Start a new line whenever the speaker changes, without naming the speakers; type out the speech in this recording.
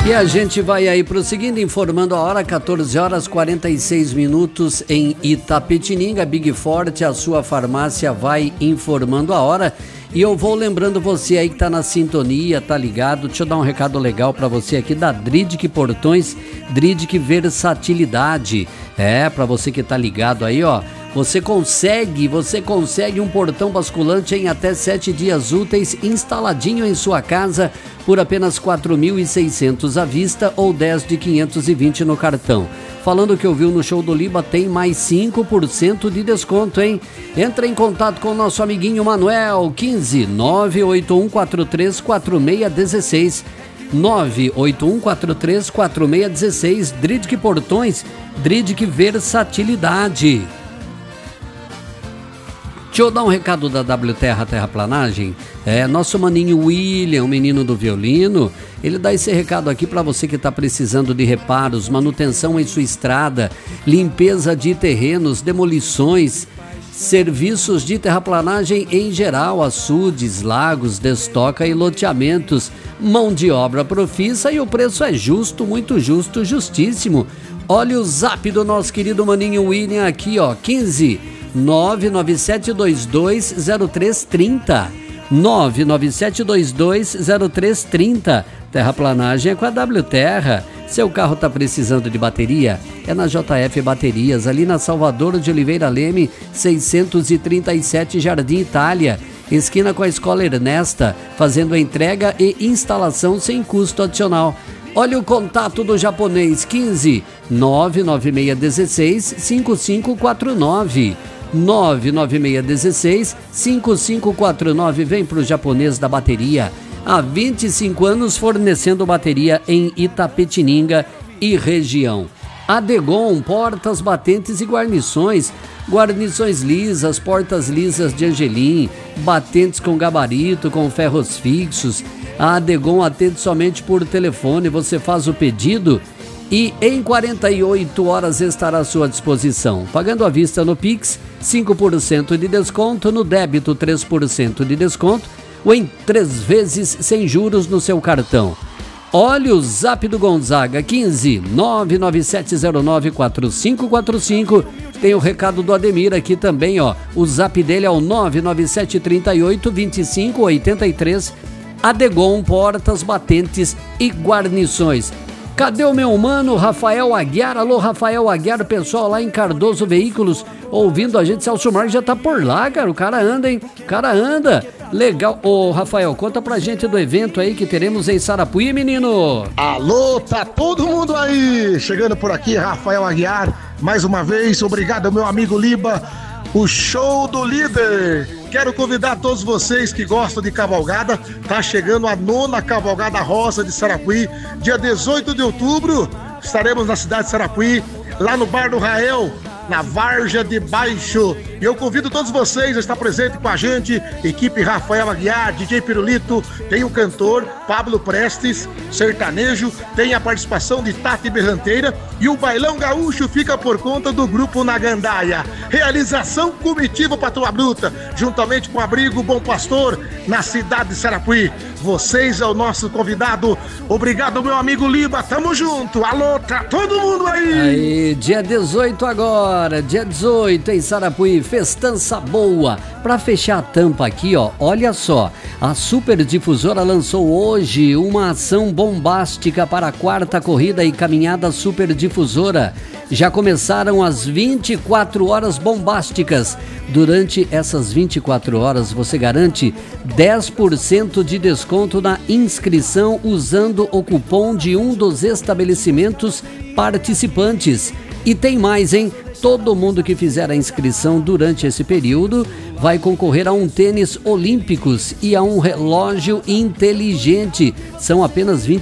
E a gente vai aí prosseguindo, informando a hora, 14 horas 46 minutos em Itapetininga. Big Forte, a sua farmácia, vai informando a hora. E eu vou lembrando você aí que tá na sintonia, tá ligado? Deixa eu dar um recado legal pra você aqui da Dridk Portões, Dridk Versatilidade. Pra você que tá ligado aí, ó. Você consegue um portão basculante em até 7 dias úteis, instaladinho em sua casa por apenas 4.600 à vista ou 10 de 520 no cartão. Falando que ouviu no Show do Liba, tem mais 5% de desconto, hein? Entra em contato com o nosso amiguinho Manuel, 15 981434616. 981434616. Dridk Portões, Dridk Versatilidade. Deixa eu dar um recado da W Terra Terraplanagem. Nosso maninho William, o menino do violino, ele dá esse recado aqui para você que está precisando de reparos, manutenção em sua estrada, limpeza de terrenos, demolições, serviços de terraplanagem em geral, açudes, lagos, destoca e loteamentos, mão de obra profissa e o preço é justo, muito justo, justíssimo. Olha o zap do nosso querido maninho William aqui, ó, 15 997220330. 997220330. Terraplanagem é com a W Terra. Seu carro está precisando de bateria? É na JF Baterias, ali na Salvador de Oliveira Leme, 637 Jardim Itália, esquina com a Escola Ernesta, fazendo a entrega e instalação sem custo adicional. Olha o contato do japonês, 15 99616 5549. 99616 5549. Vem pro japonês da bateria. Há 25 anos fornecendo bateria em Itapetininga e região. Adegon, portas, batentes e guarnições. Guarnições lisas, portas lisas de Angelim, batentes com gabarito, com ferros fixos. A Adegon atende somente por telefone. Você faz o pedido e em 48 horas estará à sua disposição. Pagando à vista no Pix, 5% de desconto, no débito 3% de desconto, ou em 3 vezes sem juros no seu cartão. Olha o zap do Gonzaga, 15 997094545. Tem o recado do Ademir aqui também, ó. O zap dele é o 997382583. Adegon, portas, batentes e guarnições. Cadê o meu mano Rafael Aguiar? Alô, Rafael Aguiar, pessoal lá em Cardoso Veículos, ouvindo a gente. Celso Marques já tá por lá, cara. O cara anda, hein? O cara anda. Legal. Ô, Rafael, conta pra gente do evento aí que teremos em Sarapuí, menino.
Alô, tá todo mundo aí. Chegando por aqui, Rafael Aguiar. Mais uma vez, obrigado, meu amigo Liba. O Show do Líder. Quero convidar todos vocês que gostam de cavalgada. Tá chegando a 9ª Cavalgada Rosa de Sarapuí. Dia 18 de outubro, estaremos na cidade de Sarapuí, lá no Bar do Rael, na Varja de Baixo. E eu convido todos vocês a estar presente com a gente. Equipe Rafael Aguiar, DJ Pirulito, tem o cantor Pablo Prestes, sertanejo, tem a participação de Tati Berranteira e o Bailão Gaúcho fica por conta do Grupo Nagandaia. Realização Comitiva Patroa Bruta, juntamente com o Abrigo Bom Pastor, na cidade de Sarapuí. Vocês é o nosso convidado. Obrigado, meu amigo Liba, tamo junto. Alô, tá todo mundo aí?
Aí, dia 18 agora, dia 18 em Sarapuí, festança boa. Pra fechar a tampa aqui, ó, olha só, a Super Difusora lançou hoje uma ação bombástica para a 4ª corrida e caminhada Super Difusora. Já começaram as 24 horas bombásticas. Durante essas 24 horas você garante 10% de desconto na inscrição usando o cupom de um dos estabelecimentos participantes. E tem mais, hein? Todo mundo que fizer a inscrição durante esse período vai concorrer a um tênis olímpicos e a um relógio inteligente. São apenas